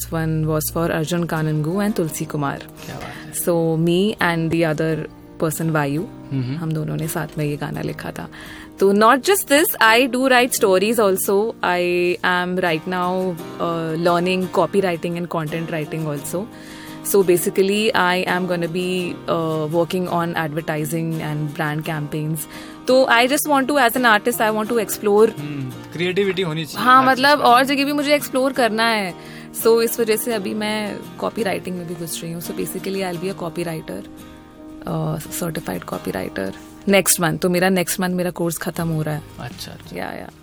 one was for Arjun Kanangu and Tulsi Kumar. So me and the other person Vayu, हम दोनों ने साथ में ये गाना लिखा था. So not just this, I do write stories also. I am right now learning copywriting and content writing also. So basically, I am going to be working on advertising and brand campaigns. तो I just want to, as an artist, I want to explore. Creativity होनी चाहिए. हाँ, मतलब और जगह भी मुझे explore करना है. So इस वजह से अभी मैं copywriting में भी घुस रही हूँ. So basically, I'll be a copywriter, certified copywriter. Next month. तो मेरा next month मेरा course खत्म हो रहा है. अच्छा. Yeah.